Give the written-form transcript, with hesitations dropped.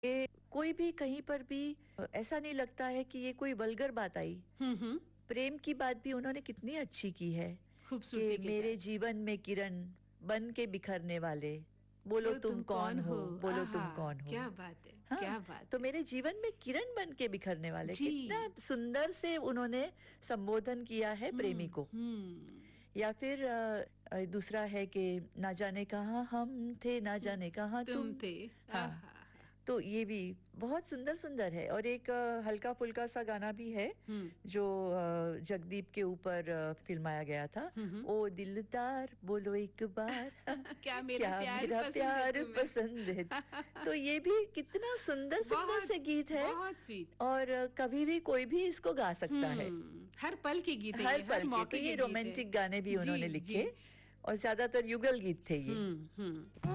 ये कोई भी कहीं पर भी ऐसा नहीं लगता है कि ये कोई वल्गर बात आई। हुँ। प्रेम की बात भी उन्होंने कितनी अच्छी की है कि खूबसूरती के मेरे साथ। जीवन में किरण बन के बिखरने वाले, बोलो बोलो तुम तुम कौन कौन हो, हो? बोलो आहा! तुम कौन हो। क्या बात है, हाँ, क्या बात तो है। मेरे जीवन में किरण बन के बिखरने वाले, कितना जी। सुंदर से उन्होंने संबोधन किया है प्रेमी को। हुँ। या फिर दूसरा है कि ना जाने कहाँ हम थे, ना हुँ, जाने कहाँ तुम तुम। थे। हाँ, आहाहा! तो ये भी बहुत सुंदर-सुंदर है। और एक हल्का-फुल्का सा गाना भी है हुँ। जो जगदीप के ऊपर फ़िल्माया गया था। हुँ। ओ दिलदार बोलो एक बार क्या मेरा क्या प्यार मेरा पसंद है प्यार तुम्हें? पसंद है। तो ये भी कितना सुंदर-सुंदर बहुत, से गीत है बहुत स्वीट। और कभी भी कोई भी इसको गा सकता है, हर पल के गीत है हर ये, हर पल के। तो मौके ये के गीत है। रोमांटिक गाने भी जी, उन्होंने जी। लिखे और ज़्यादातर युगल गीत थे ये। हुँ।